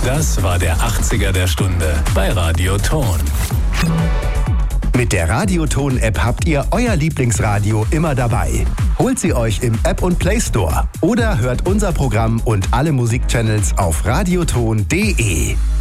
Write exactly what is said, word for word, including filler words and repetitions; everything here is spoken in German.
Das war der achtziger der Stunde bei Radio Ton. Mit der Radioton-App habt ihr euer Lieblingsradio immer dabei. Holt sie euch im App- und Play Store oder hört unser Programm und alle Musikchannels auf radioton punkt de.